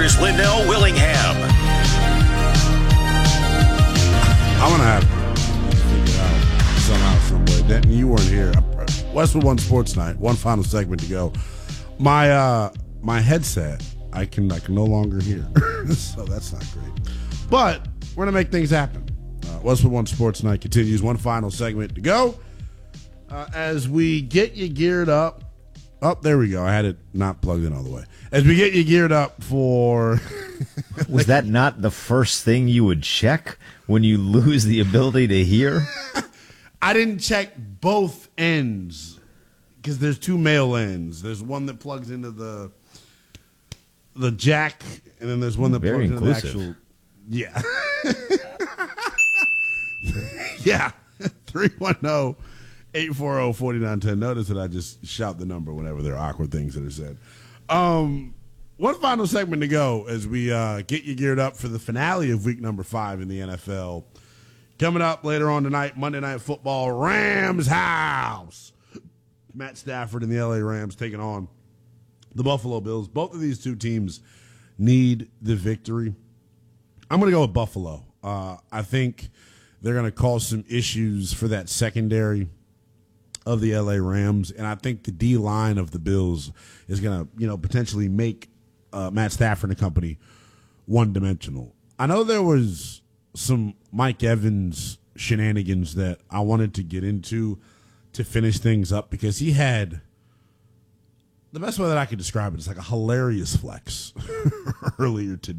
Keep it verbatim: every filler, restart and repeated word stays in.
here's Linnell Willingham. I'm going to have to figure it out somehow, somewhere. Denton, you weren't here. Westwood One Sports Night. One final segment to go. My uh, my headset, I can I can no longer hear. So that's not great. But we're going to make things happen. Uh, Westwood One Sports Night continues. One final segment to go. Uh, as we get you geared up. Oh, there we go. I had it not plugged in all the way. As we get you geared up for... Was that not the first thing you would check when you lose the ability to hear? I didn't check both ends because there's two male ends. There's one that plugs into the the jack, and then there's one that Very plugs inclusive. into the actual... Yeah. Yeah. three one zero, eight four zero, four nine one zero. Notice that I just shout the number whenever there are awkward things that are said. Um, one final segment to go as we uh, get you geared up for the finale of week number five in the N F L. Coming up later on tonight, Monday Night Football, Rams house. Matt Stafford and the L A Rams taking on the Buffalo Bills. Both of these two teams need the victory. I'm going to go with Buffalo. Uh, I think they're going to cause some issues for that secondary of the L A Rams, and I think the D-line of the Bills is going to, you know, potentially make uh, Matt Stafford and company one-dimensional. I know there was some Mike Evans shenanigans that I wanted to get into to finish things up because he had the best way that I could describe it is like a hilarious flex earlier today.